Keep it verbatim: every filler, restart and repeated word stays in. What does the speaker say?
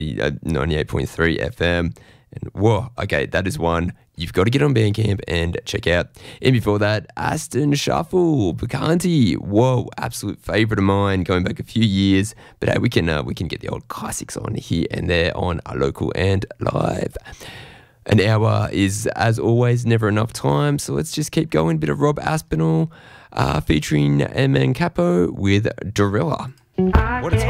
uh, ninety-eight point three F M. And whoa, okay, that is one you've got to get on Bandcamp and check out. And before that, Aston Shuffle, Bacanti. Whoa, absolute favourite of mine going back a few years. But hey, we can uh, we can get the old classics on here and there on our local and live. An hour is, as always, never enough time. So let's just keep going. Bit of Rob Aspinall uh, featuring M N Capo with Dorilla. What a time.